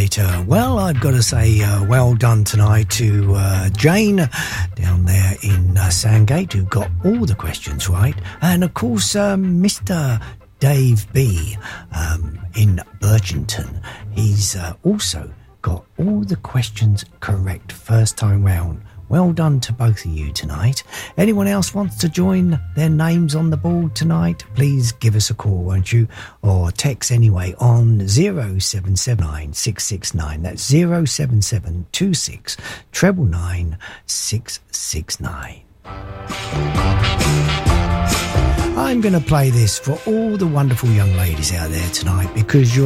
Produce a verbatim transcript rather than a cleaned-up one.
right. Uh, well, I've got to say uh, well done tonight to uh, Jane down there in uh, Sandgate, who got all the questions right. And, of course, um, Mister Dave B um, in Birchington. He's uh, also got all the questions correct first time round. Well done to both of you tonight. Anyone else wants to join their names on the board tonight? Please give us a call, won't you? Or text anyway on zero seven seven nine six six nine. That's zero seven seven two six nine nine six six nine. I'm going to play this for all the wonderful young ladies out there tonight because you're